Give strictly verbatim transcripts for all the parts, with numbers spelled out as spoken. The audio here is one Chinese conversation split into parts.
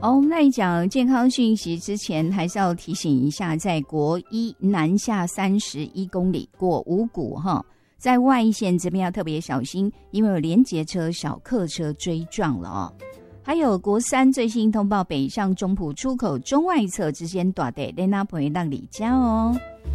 好，我们来讲健康讯息之前，还是要提醒一下，在国一南下三十一公里过五股哈，在外线这边要特别小心，因为有连结车、小客车追撞了哦。还有国三最新通报，北上中埔出口中外侧之间大地雷那朋友让里家哦。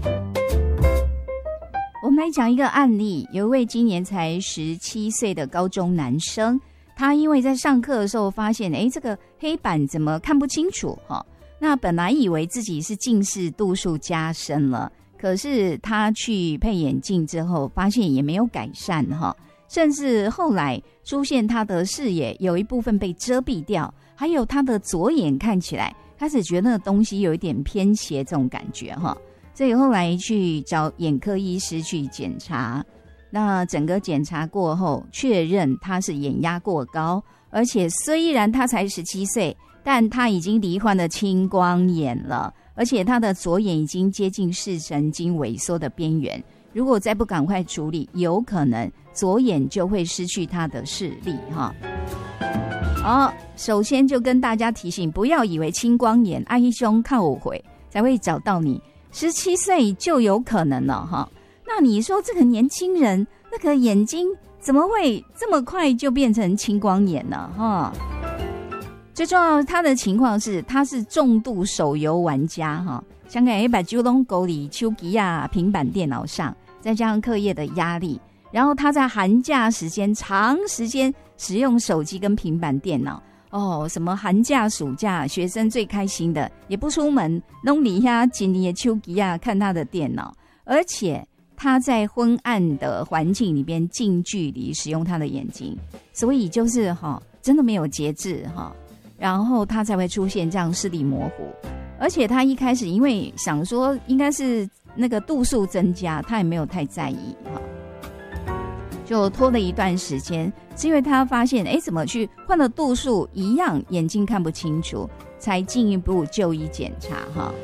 我们来讲一个案例，有一位今年才十七岁的高中男生，他因为在上课的时候发现，哎，这个黑板怎么看不清楚哈？那本来以为自己是近视度数加深了，可是他去配眼镜之后，发现也没有改善哈，甚至后来出现他的视野有一部分被遮蔽掉，还有他的左眼看起来开始觉得那个东西有一点偏斜这种感觉哈。所以后来去找眼科医师去检查，那整个检查过后确认他是眼压过高，而且虽然他才十七岁，但他已经罹患了青光眼了，而且他的左眼已经接近视神经萎缩的边缘，如果再不赶快处理，有可能左眼就会失去他的视力哈。好，首先就跟大家提醒，不要以为青光眼阿姨兄看我回才会找到你，十七岁就有可能了哈。那你说这个年轻人那个眼睛怎么会这么快就变成青光眼呢哈？最重要他的情况是他是重度手游玩家哈，香港也把九龙狗里手机啊平板电脑上，再加上课业的压力，然后他在寒假时间长时间使用手机跟平板电脑哦，什么寒假暑假学生最开心的也不出门，弄里下紧你的手机啊看他的电脑，而且他在昏暗的环境里边近距离使用他的眼睛，所以就是哈、哦、真的没有节制哈、哦，然后他才会出现这样视力模糊。而且他一开始因为想说应该是那个度数增加，他也没有太在意哈。就拖了一段时间，是因为他发现哎，怎么去换了度数一样眼睛看不清楚，才进一步就医检查哈。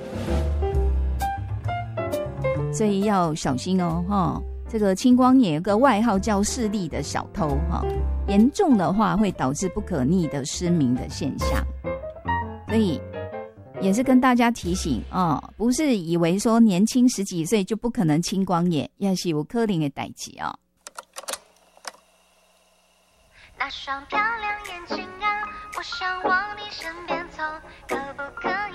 所以要小心哦哈。这个青光眼有个外号叫视力的小偷哈，严重的话会导致不可逆的失明的现象。所以也是跟大家提醒啊、哦，不是以为说年轻十几岁就不可能青光眼，也是有可能的代志啊。 那双漂亮眼睛啊，我想往你身边凑，可不可